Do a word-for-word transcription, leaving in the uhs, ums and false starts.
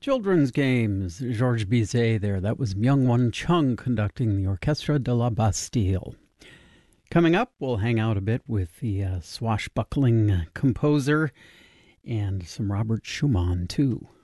Children's games, Georges Bizet there. That was Myung Won Chung conducting the Orchestre de la Bastille. Coming up, we'll hang out a bit with the uh, swashbuckling composer and some Robert Schumann, too.